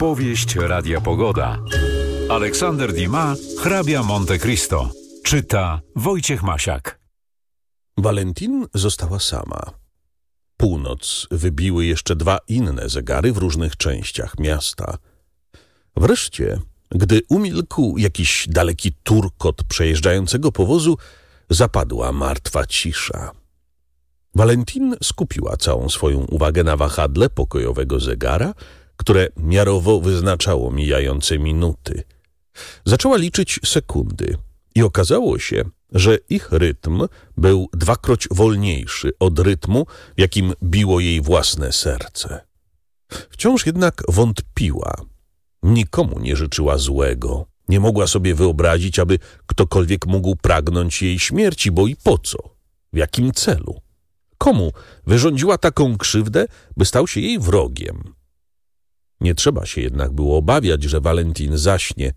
Powieść Radia Pogoda. Aleksander Dumas, Hrabia Monte Cristo. Czyta Wojciech Masiak. Valentine została sama. Północ wybiły jeszcze 2 inne zegary w różnych częściach miasta. Wreszcie, gdy umilkł jakiś daleki turkot przejeżdżającego powozu, zapadła martwa cisza. Valentine skupiła całą swoją uwagę na wahadle pokojowego zegara, które miarowo wyznaczało mijające minuty. Zaczęła liczyć sekundy i okazało się, że ich rytm był 2-kroć wolniejszy od rytmu, w jakim biło jej własne serce. Wciąż jednak wątpiła. Nikomu nie życzyła złego. Nie mogła sobie wyobrazić, aby ktokolwiek mógł pragnąć jej śmierci, bo i po co? W jakim celu? Komu wyrządziła taką krzywdę, by stał się jej wrogiem? Nie trzeba się jednak było obawiać, że Valentine zaśnie.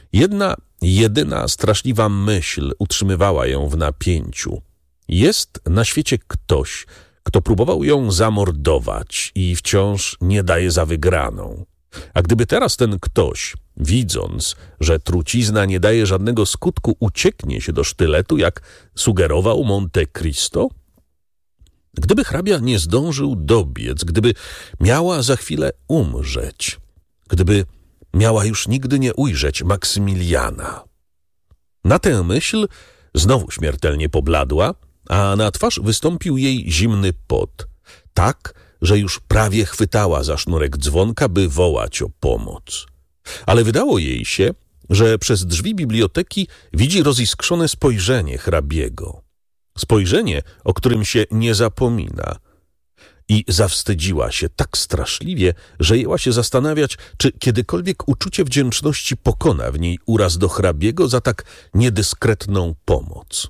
Jedyna straszliwa myśl utrzymywała ją w napięciu. Jest na świecie ktoś, kto próbował ją zamordować i wciąż nie daje za wygraną. A gdyby teraz ten ktoś, widząc, że trucizna nie daje żadnego skutku, ucieknie się do sztyletu, jak sugerował Monte Cristo? Gdyby hrabia nie zdążył dobiec, gdyby miała za chwilę umrzeć, gdyby miała już nigdy nie ujrzeć Maksymiliana. Na tę myśl znowu śmiertelnie pobladła, a na twarz wystąpił jej zimny pot, tak, że już prawie chwytała za sznurek dzwonka, by wołać o pomoc. Ale wydało jej się, że przez drzwi biblioteki widzi roziskrzone spojrzenie hrabiego. Spojrzenie, o którym się nie zapomina. I zawstydziła się tak straszliwie, że jęła się zastanawiać, czy kiedykolwiek uczucie wdzięczności pokona w niej uraz do hrabiego za tak niedyskretną pomoc.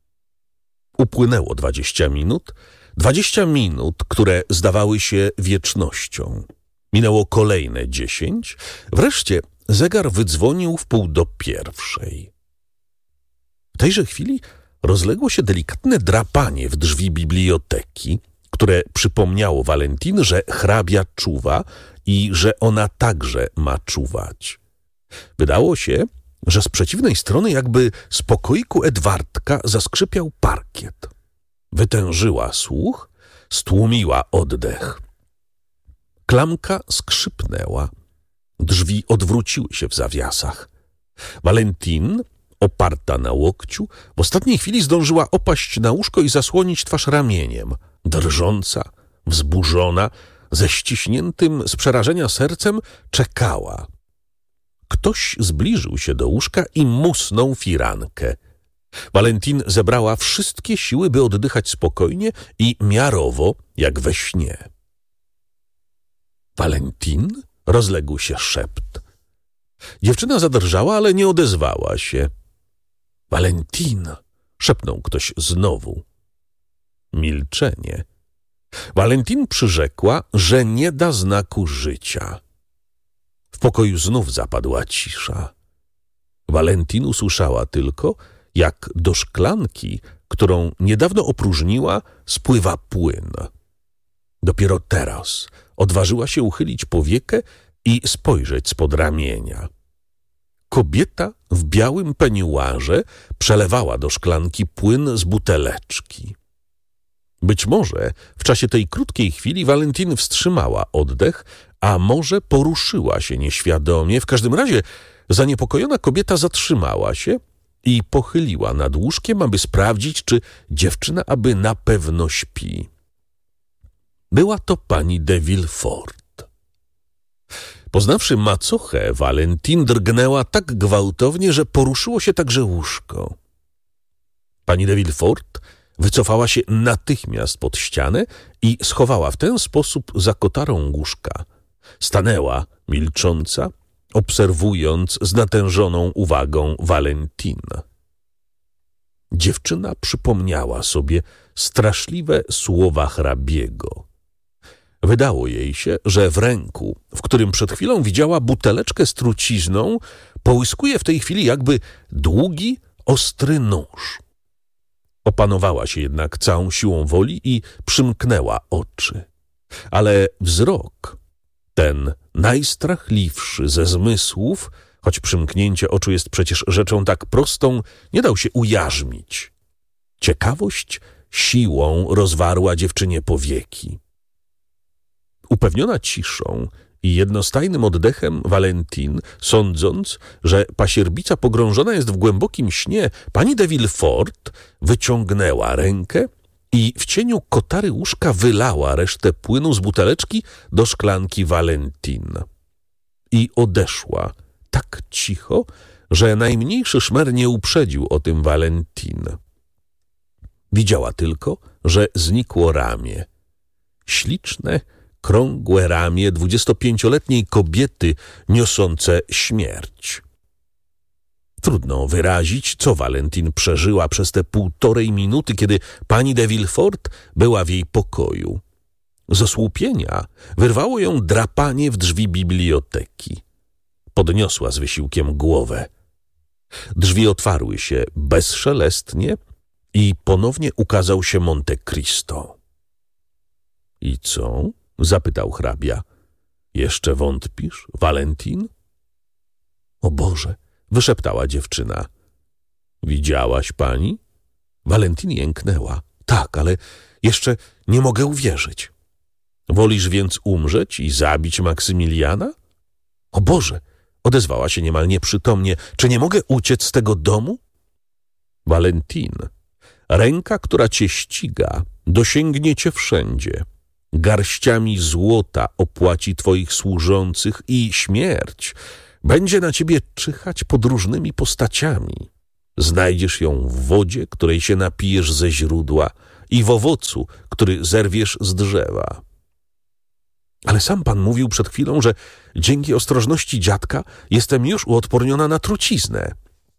Upłynęło 20 minut, 20 minut, które zdawały się wiecznością. Minęło kolejne 10, wreszcie zegar wydzwonił 12:45. W tejże chwili rozległo się delikatne drapanie w drzwi biblioteki, które przypomniało Valentine, że hrabia czuwa i że ona także ma czuwać. Wydało się, że z przeciwnej strony jakby z pokoiku Edwardka zaskrzypiał parkiet. Wytężyła słuch, stłumiła oddech. Klamka skrzypnęła. Drzwi odwróciły się w zawiasach. Valentine, oparta na łokciu, w ostatniej chwili zdążyła opaść na łóżko i zasłonić twarz ramieniem. Drżąca, wzburzona, ze ściśniętym z przerażenia sercem czekała. Ktoś zbliżył się do łóżka i musnął firankę. Valentine zebrała wszystkie siły, by oddychać spokojnie i miarowo, jak we śnie. Valentine? Rozległ się szept. Dziewczyna zadrżała, ale nie odezwała się. Valentine! Szepnął ktoś znowu. Milczenie. Valentine przyrzekła, że nie da znaku życia. W pokoju znów zapadła cisza. Valentine usłyszała tylko, jak do szklanki, którą niedawno opróżniła, spływa płyn. Dopiero teraz odważyła się uchylić powiekę i spojrzeć spod ramienia. Kobieta w białym peniuarze przelewała do szklanki płyn z buteleczki. Być może w czasie tej krótkiej chwili Valentine wstrzymała oddech, a może poruszyła się nieświadomie. W każdym razie zaniepokojona kobieta zatrzymała się i pochyliła nad łóżkiem, aby sprawdzić, czy dziewczyna aby na pewno śpi. Była to pani de Villefort. Poznawszy macochę, Valentine drgnęła tak gwałtownie, że poruszyło się także łóżko. Pani de Villefort wycofała się natychmiast pod ścianę i schowała w ten sposób za kotarą łóżka. Stanęła, milcząca, obserwując z natężoną uwagą Valentine. Dziewczyna przypomniała sobie straszliwe słowa hrabiego. Wydało jej się, że w ręku, w którym przed chwilą widziała buteleczkę z trucizną, połyskuje w tej chwili jakby długi, ostry nóż. Opanowała się jednak całą siłą woli i przymknęła oczy. Ale wzrok Ten najstrachliwszy ze zmysłów, choć przymknięcie oczu jest przecież rzeczą tak prostą, nie dał się ujarzmić. Ciekawość siłą rozwarła dziewczynie powieki. Upewniona ciszą i jednostajnym oddechem Valentin, sądząc, że pasierbica pogrążona jest w głębokim śnie, pani de Villefort wyciągnęła rękę i w cieniu kotary łóżka wylała resztę płynu z buteleczki do szklanki Valentin. I odeszła tak cicho, że najmniejszy szmer nie uprzedził o tym Valentin. Widziała tylko, że znikło ramię. Śliczne, krągłe ramię 25-letniej kobiety niosące śmierć. Trudno wyrazić, co Valentin przeżyła przez te 1,5 minuty, kiedy pani de Villefort była w jej pokoju. Z osłupienia wyrwało ją drapanie w drzwi biblioteki. Podniosła z wysiłkiem głowę. Drzwi otwarły się bezszelestnie i ponownie ukazał się Monte Cristo. I co? Zapytał hrabia. Jeszcze wątpisz, Valentin? O Boże, wyszeptała dziewczyna. Widziałaś pani? Valentin jęknęła. Tak, ale jeszcze nie mogę uwierzyć. Wolisz więc umrzeć i zabić Maksymiliana? O Boże, odezwała się niemal nieprzytomnie. Czy nie mogę uciec z tego domu? Valentin, ręka, która cię ściga, dosięgnie cię wszędzie. Garściami złota opłaci twoich służących i śmierć będzie na ciebie czyhać pod różnymi postaciami. Znajdziesz ją w wodzie, której się napijesz ze źródła i w owocu, który zerwiesz z drzewa. Ale sam pan mówił przed chwilą, że dzięki ostrożności dziadka jestem już uodporniona na truciznę.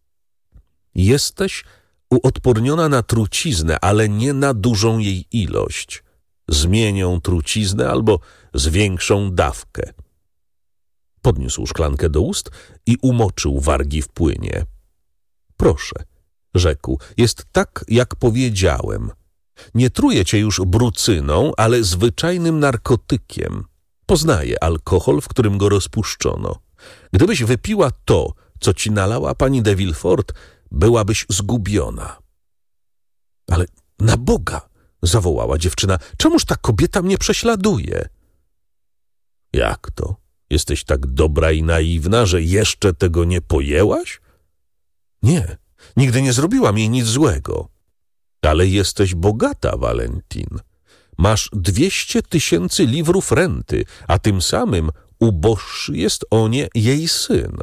Jesteś uodporniona na truciznę, ale nie na dużą jej ilość. Zmienią truciznę albo zwiększą dawkę. Podniósł szklankę do ust i umoczył wargi w płynie. Proszę, rzekł, jest tak, jak powiedziałem. Nie truję cię już brucyną, ale zwyczajnym narkotykiem. Poznaję alkohol, w którym go rozpuszczono. Gdybyś wypiła to, co ci nalała pani de Villefort, byłabyś zgubiona. Ale na Boga, zawołała dziewczyna, czemuż ta kobieta mnie prześladuje? Jak to? Jesteś tak dobra i naiwna, że jeszcze tego nie pojęłaś? Nie, nigdy nie zrobiłam jej nic złego. Ale jesteś bogata, Valentin. Masz 200 000 liwrów renty, a tym samym uboższy jest o nie jej syn.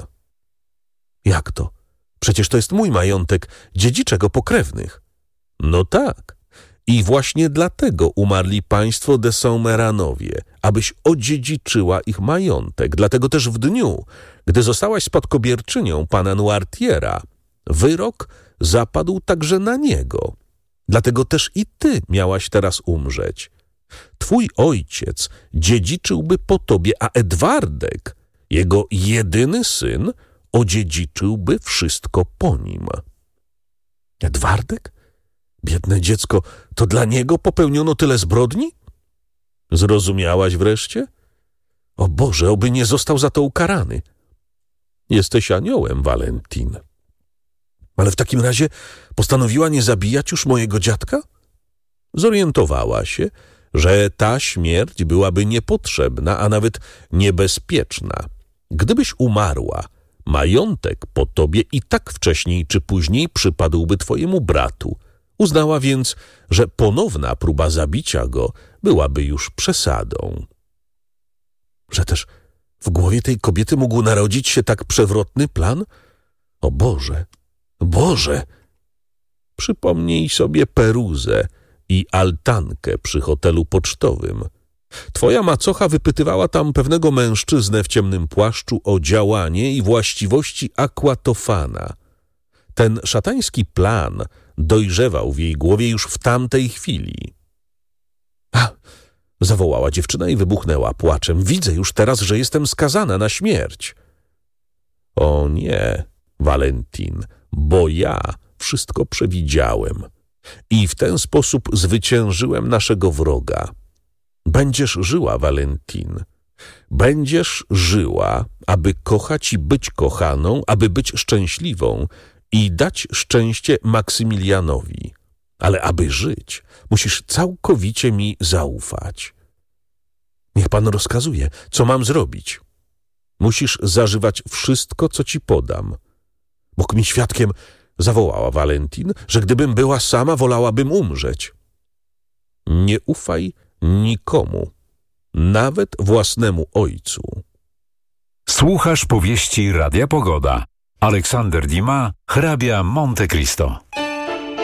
Jak to? Przecież to jest mój majątek, dziedziczę go pokrewnych. No tak. I właśnie dlatego umarli państwo de Saint-Méranowie, abyś odziedziczyła ich majątek. Dlatego też w dniu, gdy zostałaś spadkobierczynią pana Noirtiera, wyrok zapadł także na niego. Dlatego też i ty miałaś teraz umrzeć. Twój ojciec dziedziczyłby po tobie, a Edwardek, jego jedyny syn, odziedziczyłby wszystko po nim. Edwardek? Biedne dziecko, to dla niego popełniono tyle zbrodni? Zrozumiałaś wreszcie? O Boże, oby nie został za to ukarany. Jesteś aniołem, Valentin. Ale w takim razie postanowiła nie zabijać już mojego dziadka? Zorientowała się, że ta śmierć byłaby niepotrzebna, a nawet niebezpieczna. Gdybyś umarła, majątek po tobie i tak wcześniej czy później przypadłby twojemu bratu. Uznała więc, że ponowna próba zabicia go byłaby już przesadą. Że też w głowie tej kobiety mógł narodzić się tak przewrotny plan? O Boże, Boże! Przypomnij sobie Peruzę i altankę przy hotelu pocztowym. Twoja macocha wypytywała tam pewnego mężczyznę w ciemnym płaszczu o działanie i właściwości aquatofana. Ten szatański plan dojrzewał w jej głowie już w tamtej chwili. Zawołała dziewczyna i wybuchnęła płaczem. Widzę już teraz, że jestem skazana na śmierć. O nie, Valentin, bo ja wszystko przewidziałem i w ten sposób zwyciężyłem naszego wroga. Będziesz żyła, Valentin. Będziesz żyła, aby kochać i być kochaną, aby być szczęśliwą i dać szczęście Maksymilianowi. Ale aby żyć, musisz całkowicie mi zaufać. Niech pan rozkazuje, co mam zrobić. Musisz zażywać wszystko, co ci podam. Bóg mi świadkiem, zawołała Valentin, że gdybym była sama, wolałabym umrzeć. Nie ufaj nikomu, nawet własnemu ojcu. Słuchasz powieści Radia Pogoda. Aleksander Dumas, hrabia Monte Cristo.